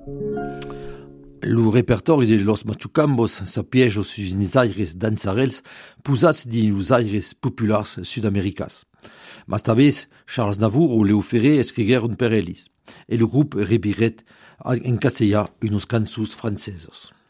Lo repertori de Los Machucambos s'apiège sus ins aires danzarels posats dins los aires populars sud-americas. Mas tabès, Charles Navour ou Léo Ferré escrigueren per ells, e lo grup rebiret en castellà unos cançons francesos.